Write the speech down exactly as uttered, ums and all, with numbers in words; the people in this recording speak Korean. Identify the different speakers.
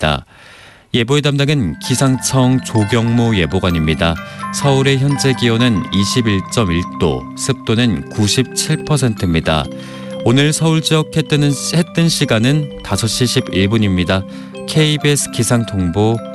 Speaker 1: 예상됩니다. 예보의 담당은 기상청 조경모 예보관입니다. 서울의 현재 기온은 이십일 점 일 도, 습도는 구십칠 퍼센트입니다. 오늘 서울 지역 해 뜨는 해 뜬 시간은 다섯 시 십일 분입니다. 케이비에스 기상통보